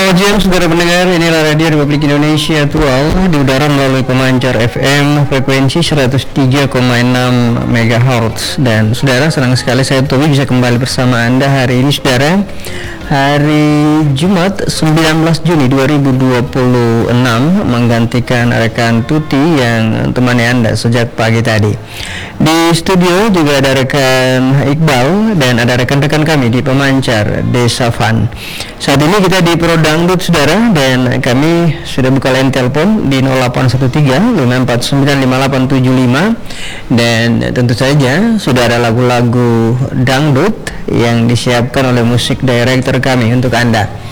Selamat siang saudara pendengar, inilah Radio Republik Indonesia Actual di udara melalui pemancar FM frekuensi 103,6 MHz. Dan saudara, senang sekali saya Towi bisa kembali bersama Anda hari ini saudara, hari Jumat 19 Juni 2026, menggantikan rekan Tuti yang temani Anda sejak pagi tadi. Di studio juga ada rekan Iqbal dan ada rekan-rekan kami di pemancar Desa Fan. Saat ini kita di Pro Dangdut saudara, dan kami sudah buka line telepon di 0813 5495875, dan tentu saja sudah ada lagu-lagu dangdut yang disiapkan oleh musik director kami untuk Anda.